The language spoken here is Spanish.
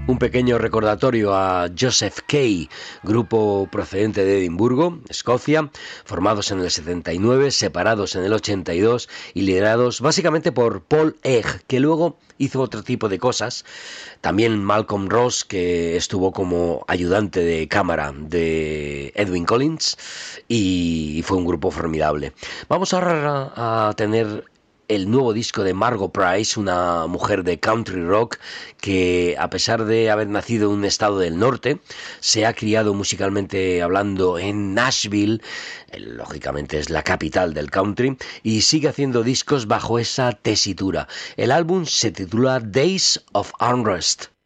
Un pequeño recordatorio a Joseph Kay, grupo procedente de Edimburgo, Escocia, formados en el 79, separados en el 82 y liderados básicamente por Paul Egg, que luego hizo otro tipo de cosas. También Malcolm Ross, que estuvo como ayudante de cámara de Edwyn Collins y fue un grupo formidable. Vamos ahora a tener el nuevo disco de Margo Price, una mujer de country rock que, a pesar de haber nacido en un estado del norte, se ha criado musicalmente hablando en Nashville, lógicamente es la capital del country, y sigue haciendo discos bajo esa tesitura. El álbum se titula Days of Unrest.